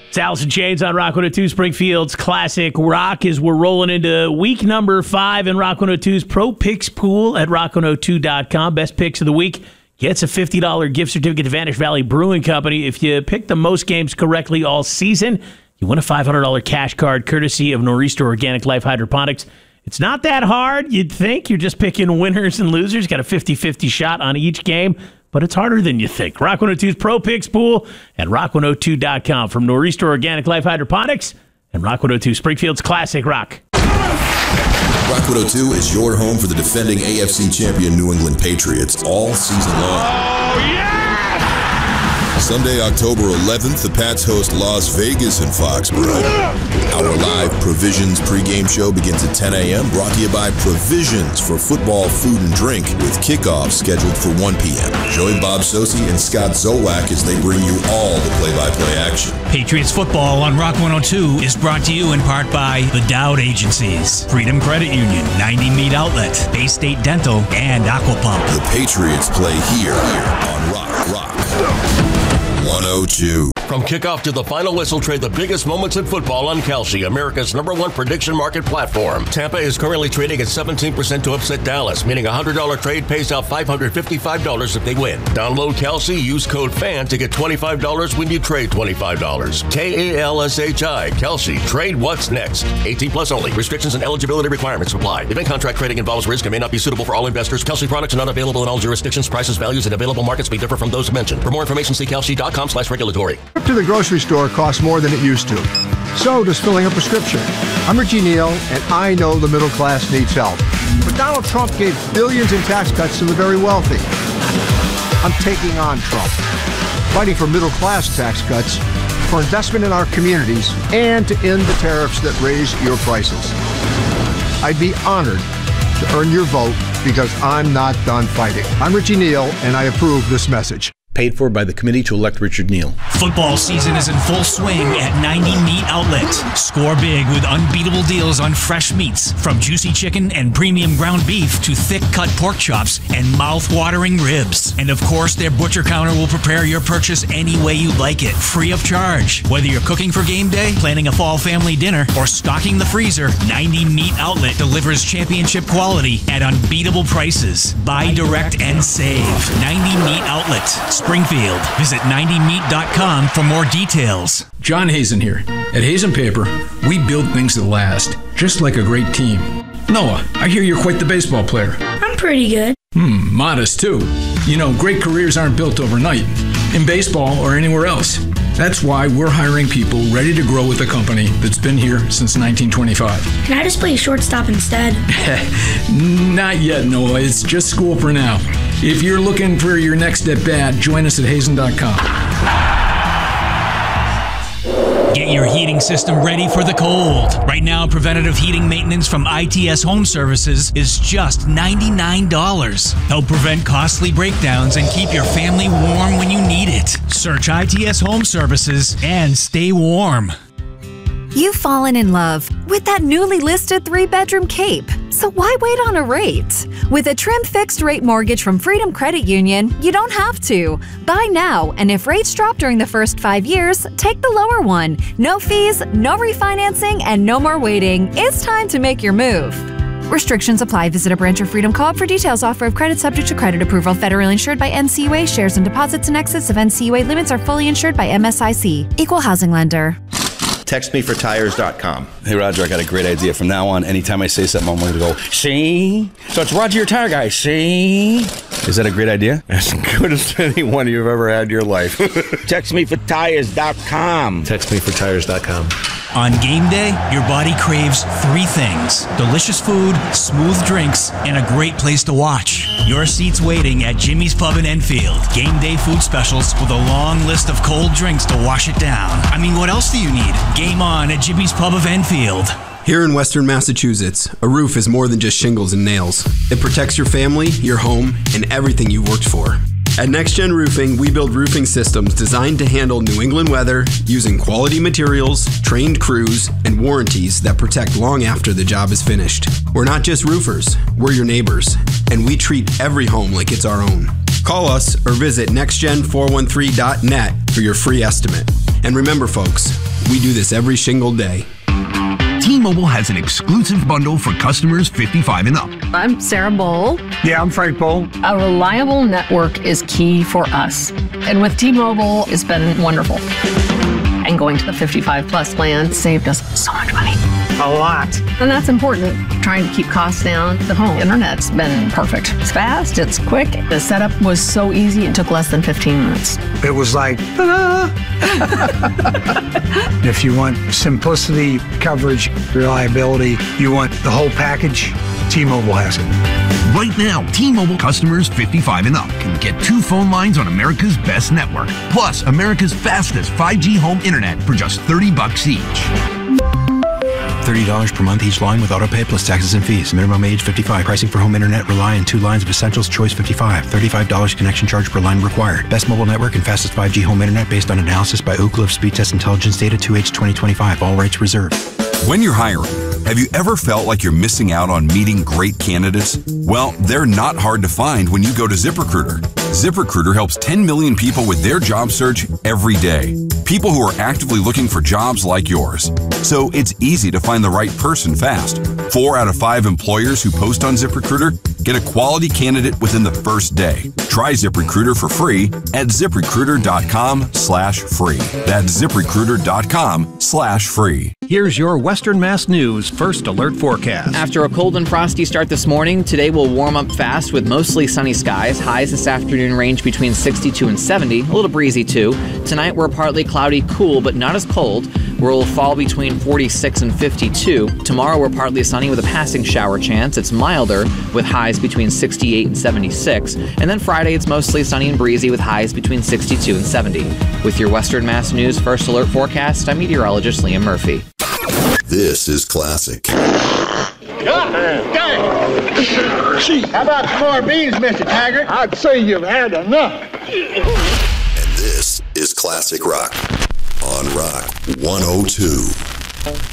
It's Allison Chains on Rock 102, Springfield's Classic Rock, as we're rolling into week number 5 in Rock 102's Pro Picks Pool at rock102.com. Best picks of the week gets a $50 gift certificate to Vanish Valley Brewing Company. If you pick the most games correctly all season, you win a $500 cash card courtesy of Nor'easter Organic Life Hydroponics. It's not that hard. You'd think you're just picking winners and losers. Got a 50-50 shot on each game. But it's harder than you think. Rock 102's Pro Picks Pool at rock102.com. From Nor'easter Organic Life Hydroponics and Rock 102, Springfield's Classic Rock. Rock 102 is your home for the defending AFC champion New England Patriots all season long. Oh, yeah! Sunday, October 11th, the Pats host Las Vegas in Foxborough. Our live Provisions pregame show begins at 10 a.m. Brought to you by Provisions for football, food, and drink, with kickoff scheduled for 1 p.m. Join Bob Sosi and Scott Zolak as they bring you all the play-by-play action. Patriots football on Rock 102 is brought to you in part by the Dowd Agencies, Freedom Credit Union, 90 Meat Outlet, Bay State Dental, and Aquapump. The Patriots play here on Rock 102. From kickoff to the final whistle, trade the biggest moments in football on Kalshi, America's #1 prediction market platform. Tampa is currently trading at 17% to upset Dallas, meaning a $100 trade pays out $555 if they win. Download Kalshi, use code FAN to get $25 when you trade $25. KALSHI, Kalshi, trade what's next. 18 plus only. Restrictions and eligibility requirements apply. Event contract trading involves risk and may not be suitable for all investors. Kalshi products are not available in all jurisdictions. Prices, values, and available markets may differ from those mentioned. For more information, see kalshi.com/regulatory. Trip to the grocery store costs more than it used to. So does filling a prescription. I'm Richie Neal, and I know the middle class needs help. But Donald Trump gave billions in tax cuts to the very wealthy. I'm taking on Trump, fighting for middle class tax cuts, for investment in our communities, and to end the tariffs that raise your prices. I'd be honored to earn your vote because I'm not done fighting. I'm Richie Neal, and I approve this message. Paid for by the committee to elect Richard Neal. Football season is in full swing at 90 Meat Outlet. Score big with unbeatable deals on fresh meats, from juicy chicken and premium ground beef to thick-cut pork chops and mouth-watering ribs. And of course, their butcher counter will prepare your purchase any way you like it, free of charge. Whether you're cooking for game day, planning a fall family dinner, or stocking the freezer, 90 Meat Outlet delivers championship quality at unbeatable prices. Buy direct and save. 90 Meat Outlet, Springfield. Visit 90meat.com for more details. John Hazen here. At Hazen Paper, we build things that last, just like a great team. Noah, I hear you're quite the baseball player. I'm pretty good. Modest too. You know, great careers aren't built overnight, in baseball or anywhere else. That's why we're hiring people ready to grow with a company that's been here since 1925. Can I just play shortstop instead? Not yet, Noah. It's just school for now. If you're looking for your next at bat, join us at Hazen.com. Get your heating system ready for the cold. Right now, preventative heating maintenance from ITS Home Services is just $99. Help prevent costly breakdowns and keep your family warm when you need it. Search ITS Home Services and stay warm. You've fallen in love with that newly listed 3-bedroom Cape. So why wait on a rate? With a trim fixed-rate mortgage from Freedom Credit Union, you don't have to. Buy now, and if rates drop during the first 5 years, take the lower one. No fees, no refinancing, and no more waiting. It's time to make your move. Restrictions apply. Visit a branch or Freedom Co-op for details. Offer of credit subject to credit approval. Federally insured by NCUA. Shares and deposits in excess of NCUA limits are fully insured by MSIC. Equal housing lender. TextMeForTires.com. Hey, Roger, I got a great idea. From now on, anytime I say something, I'm going to go, see? So it's Roger, your tire guy, see? Is that a great idea? As good as any one you've ever had in your life. TextMeForTires.com. TextMeForTires.com. On game day, your body craves 3 things: delicious food, smooth drinks, and a great place to watch. Your seat's waiting at Jimmy's Pub in Enfield. Game day food specials with a long list of cold drinks to wash it down. I mean, what else do you need? Game on at Jimmy's Pub of Enfield. Here in Western Massachusetts, a roof is more than just shingles and nails. It protects your family, your home, and everything you worked for. At Next Gen Roofing, we build roofing systems designed to handle New England weather using quality materials, trained crews, and warranties that protect long after the job is finished. We're not just roofers, we're your neighbors, and we treat every home like it's our own. Call us or visit nextgen413.net for your free estimate. And remember, folks, We do this every single day. T-Mobile has an exclusive bundle for customers 55 and up. I'm Sarah Bowl. Yeah, I'm Frank Bowl. A reliable network is key for us. And with T-Mobile, it's been wonderful. And going to the 55 plus plan saved us so much money. A lot. And that's important. Trying to keep costs down. The home internet's been perfect. It's fast, it's quick. The setup was so easy, it took less than 15 minutes. It was like, ta-da! If you want simplicity, coverage, reliability, you want the whole package, T-Mobile has it. Right now, T-Mobile customers 55 and up can get 2 phone lines on America's best network, plus America's fastest 5G home internet for just $30 each. $30 per month each line with autopay plus taxes and fees. Minimum age 55. Pricing for home internet rely on 2 lines of Essentials Choice 55. $35 connection charge per line required. Best mobile network and fastest 5G home internet based on analysis by Ookla of Speed Test Intelligence data 2H 2025. All rights reserved. When you're hiring, have you ever felt like you're missing out on meeting great candidates? Well, they're not hard to find when you go to ZipRecruiter. ZipRecruiter helps 10 million people with their job search every day. People who are actively looking for jobs like yours. So it's easy to find the right person fast. 4 out of 5 employers who post on ZipRecruiter get a quality candidate within the first day. Try ZipRecruiter for free at ZipRecruiter.com/free. That's ZipRecruiter.com/free. Here's your Western Mass News First Alert forecast. After a cold and frosty start this morning, today will warm up fast with mostly sunny skies. Highs this afternoon range between 62 and 70, a little breezy too. Tonight we're partly cloudy, cool, but not as cold. We'll fall between 46 and 52. Tomorrow we're partly sunny with a passing shower chance. It's milder with highs between 68 and 76. And then Friday it's mostly sunny and breezy with highs between 62 and 70. With your Western Mass News First Alert forecast, I'm meteorologist Liam Murphy. This is classic. Gee, how about some more beans, Mr. Taggart? I'd say you've had enough. And this is classic rock on Rock 102.